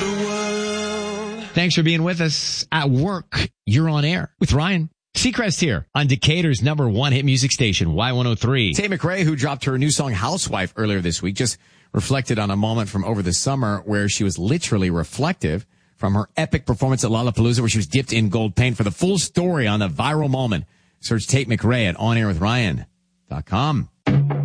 the world. Thanks for being with us at work. You're on air with Ryan Seacrest here on Decatur's #1 hit music station, Y103. Tate McRae, who dropped her new song Housewife earlier this week, just reflected on a moment from over the summer where she was literally reflective from her epic performance at Lollapalooza, where she was dipped in gold paint. For the full story on the viral moment, search Tate McRae at onairwithryan.com.